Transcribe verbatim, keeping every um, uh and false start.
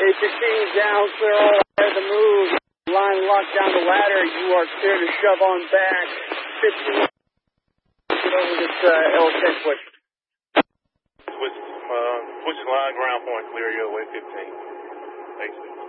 fifteen down, clear all ahead of the move. Line locked down the ladder. You are clear to shove on back. fifteen. Get over this uh, L ten push. Switch, uh, switch line, ground point, clear your way fifteen. Thanks.